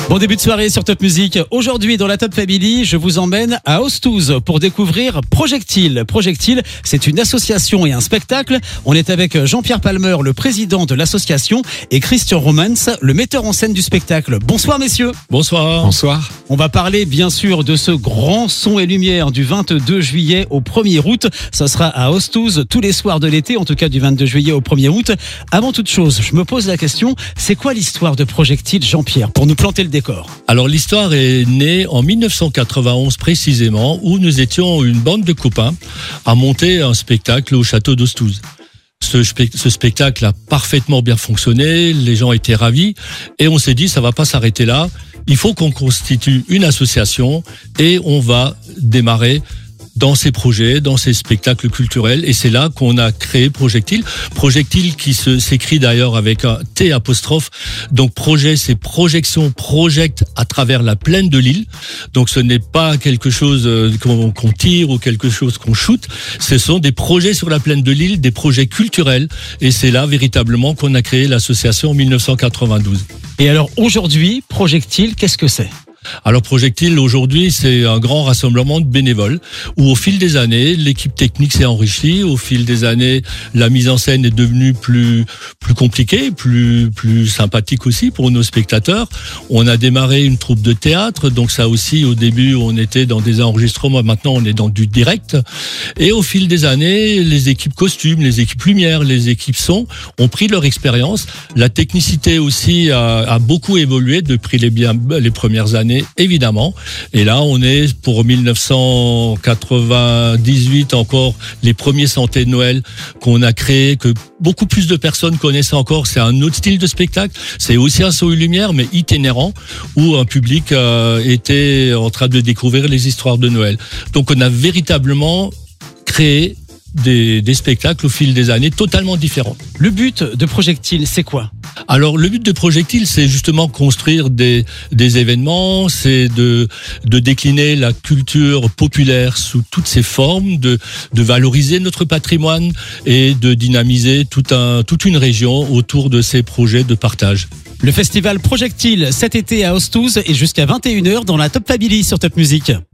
Bon début de soirée sur Top Music. Aujourd'hui dans la Top Family, je vous emmène à Ostouze pour découvrir Projectile. Projectile, c'est une association et un spectacle. On est avec Jean-Pierre Palmer, le président de l'association, et Christian Romans, le metteur en scène du spectacle. Bonsoir messieurs. Bonsoir. Bonsoir. On va parler bien sûr de ce grand son et lumière du 22 juillet au 1er août. Ça sera à Ostouze tous les soirs de l'été, en tout cas du 22 juillet au 1er août. Avant toute chose, je me pose la question, c'est quoi l'histoire de Projectile, Jean-Pierre, pour nous planter le décor? Alors l'histoire est née en 1991 précisément, où nous étions une bande de copains à monter un spectacle au château d'Ostouze. Ce spectacle a parfaitement bien fonctionné, les gens étaient ravis et on s'est dit ça va pas s'arrêter là, il faut qu'on constitue une association et on va démarrer dans ces projets, dans ces spectacles culturels. Et c'est là qu'on a créé Projectile. Projectile qui s'écrit d'ailleurs avec un T apostrophe. Donc projet, c'est projection, project à travers la plaine de l'île. Donc ce n'est pas quelque chose qu'on tire ou quelque chose qu'on shoot. Ce sont des projets sur la plaine de l'île, des projets culturels. Et c'est là véritablement qu'on a créé l'association en 1992. Et alors aujourd'hui, Projectile, qu'est-ce que c'est ? Alors Projectile aujourd'hui c'est un grand rassemblement de bénévoles où au fil des années l'équipe technique s'est enrichie, au fil des années la mise en scène est devenue plus compliquée, plus sympathique aussi pour nos spectateurs. On a démarré une troupe de théâtre, donc ça aussi au début on était dans des enregistrements, maintenant on est dans du direct. Et au fil des années les équipes costumes, les équipes lumière, les équipes son ont pris leur expérience. La technicité aussi a beaucoup évolué depuis les premières années. Évidemment. Et là, on est pour 1998 encore les premiers santé de Noël qu'on a créé, que beaucoup plus de personnes connaissent encore. C'est un autre style de spectacle. C'est aussi un son et lumière, mais itinérant, où un public était en train de découvrir les histoires de Noël. Donc, on a véritablement créé des spectacles au fil des années totalement différents. Le but de Projectile, c'est quoi ? Alors le but de Projectile, c'est justement construire des événements, c'est de décliner la culture populaire sous toutes ses formes, de valoriser notre patrimoine et de dynamiser toute une région autour de ces projets de partage. Le festival Projectile cet été à Ostouze et jusqu'à 21h dans la Top Family sur Top Music.